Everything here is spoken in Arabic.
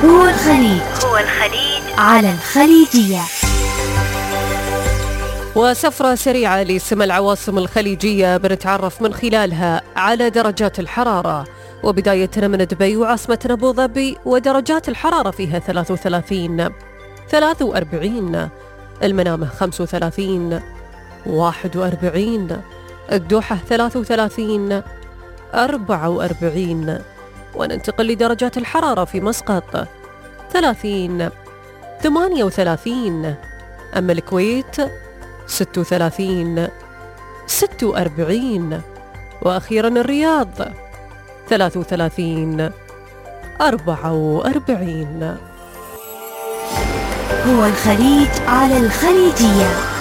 هو الخليج على الخليجية. وسفرة سريعة لسمى العواصم الخليجية بنتعرف من خلالها على درجات الحرارة، وبدايتنا من دبي وعاصمتنا أبو ظبي، ودرجات الحرارة فيها 33 43، المنامة 35 41، الدوحة 33 44. وننتقل لدرجات الحرارة في مسقط 30 38، أما الكويت 36 46، وأخيرا الرياض 33 44. هو الخليج على الخليجية.